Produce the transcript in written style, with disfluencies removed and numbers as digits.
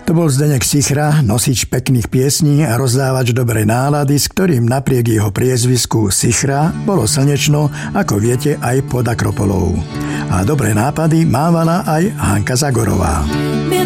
To bol Zdeněk Sichra, nosič pekných piesní a rozdávač dobrej nálady, s ktorým napriek jeho priezvisku Sichra bolo slnečno, ako viete, aj pod Akropolou. A dobré nápady mávala aj Hanka Zagorová.